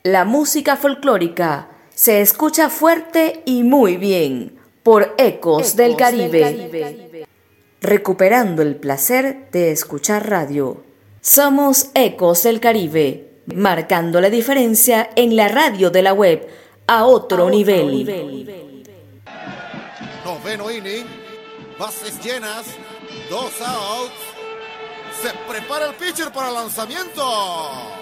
La música folclórica se escucha fuerte y muy bien por Ecos del Caribe. Recuperando el placer de escuchar radio. Somos Ecos del Caribe, marcando la diferencia en la radio de la web a otro nivel. Noveno inning, bases llenas, 2 outs. Se prepara el pitcher para el lanzamiento.